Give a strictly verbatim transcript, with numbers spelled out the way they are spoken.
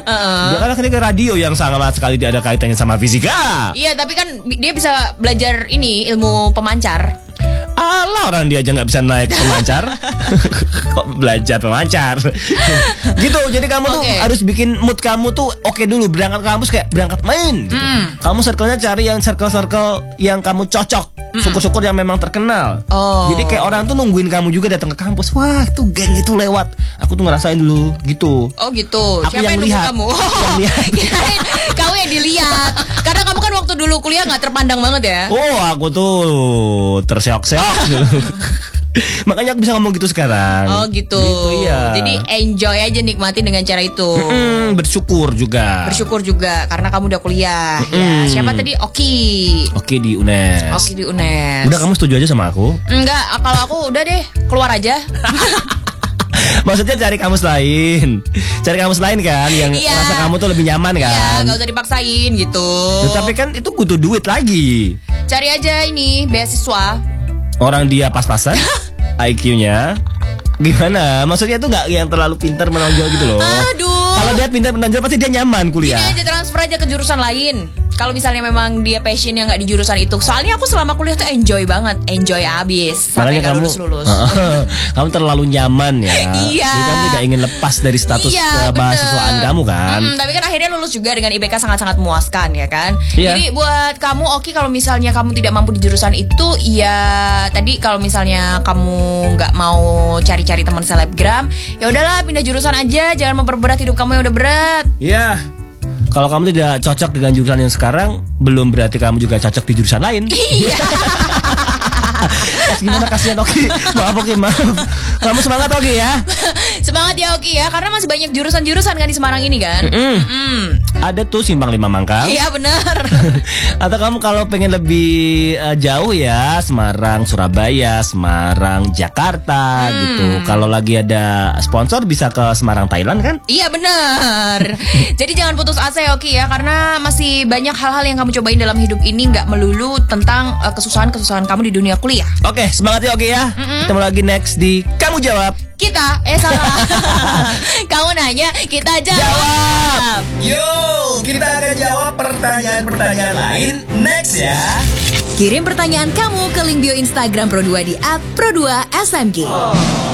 Uh-uh. Dia kan akhirnya ke radio yang sangat sekali tidak ada kaitannya sama fisika. Iya, tapi kan dia bisa belajar ini ilmu pemancar. Alah, orang dia aja nggak bisa naik pemancar. Kok belajar pemancar? Gitu. Jadi kamu okay. tuh harus bikin mood kamu tuh oke okay dulu. Berangkat ke kampus kayak berangkat main gitu. mm. Kamu circle-nya cari yang circle-circle yang kamu cocok, syukur-syukur yang memang terkenal. Oh. Jadi kayak orang tuh nungguin kamu juga datang ke kampus. Wah, itu geng itu lewat. Aku tuh ngerasain dulu gitu. Oh gitu. Aku Siapa yang, yang lihat kamu? Yang lihat. Kamu yang dilihat. Karena kamu kan waktu dulu kuliah nggak terpandang banget ya. Oh, aku tuh terseok-seok. Makanya aku bisa ngomong gitu sekarang. Oh gitu, gitu iya. Jadi enjoy aja, nikmati dengan cara itu. mm, Bersyukur juga. Bersyukur juga karena kamu udah kuliah. mm. Ya, siapa tadi? Oki Oki di U N E S. Oki di U N E S. Udah, kamu setuju aja sama aku? Enggak, kalau aku udah deh, keluar aja. Maksudnya cari kamus lain. Cari kamus lain kan yang iya. rasa kamu tuh lebih nyaman kan. Iya, gak usah dipaksain gitu. Duh, tapi kan itu butuh duit lagi. Cari aja ini beasiswa. Orang dia pas-pasan I Q-nya gimana? Maksudnya tuh gak yang terlalu pintar menonjol gitu loh. Aduh. Kalau dia pintar menonjol pasti dia nyaman kuliah. Ini aja transfer aja ke jurusan lain. Kalau misalnya memang dia passionnya nggak di jurusan itu. Soalnya aku selama kuliah tuh enjoy banget, enjoy abis. Sampai kamu lulus lulus. Kamu terlalu nyaman ya. Iya. Jadi kamu tidak ingin lepas dari status iya, mahasiswaan kamu kan. hmm, Tapi kan akhirnya lulus juga dengan I B K sangat-sangat memuaskan ya kan. Iya. Jadi buat kamu Oki, kalau misalnya kamu tidak mampu di jurusan itu, ya tadi kalau misalnya kamu nggak mau cari-cari teman selebgram, ya udahlah pindah jurusan aja. Jangan memperberat hidup kamu yang udah berat. Iya. Kalau kamu tidak cocok dengan jurusan yang sekarang, belum berarti kamu juga cocok di jurusan lain. Iya. Gimana, kasihan Oki. Maaf Oki, maaf. Kamu semangat Oki ya. Semangat ya Oki ya, karena masih banyak jurusan-jurusan kan di Semarang ini kan. Mm-mm. Mm. Ada tuh Simpang Lima Mangkang. Iya benar. Atau kamu kalau pengen lebih uh, jauh ya, Semarang, Surabaya, Semarang, Jakarta hmm. gitu. Kalau lagi ada sponsor bisa ke Semarang, Thailand kan? Iya benar. Jadi jangan putus asa ya Oki ya, karena masih banyak hal-hal yang kamu cobain dalam hidup ini, nggak melulu tentang uh, kesusahan-kesusahan kamu di dunia kuliah. Oke, semangat ya Oki ya. Mm-mm. Ketemu lagi next di Kamu Jawab. Kita, eh salah. Kamu nanya, kita jawab. Jawab. Yo, kita akan jawab pertanyaan-pertanyaan lain next ya. Kirim pertanyaan kamu ke link bio Instagram Pro dua di at pro dua S M G.